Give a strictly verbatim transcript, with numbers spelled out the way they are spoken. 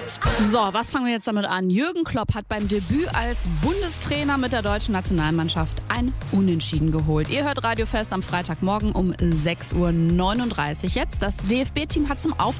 So, was fangen wir jetzt damit an? Jürgen Klopp hat beim Debüt als Bundestrainer mit der deutschen Nationalmannschaft ein Unentschieden geholt. Ihr hört Radio Fest am Freitagmorgen um sechs Uhr neununddreißig. Jetzt, das D F B-Team hat zum Auftakt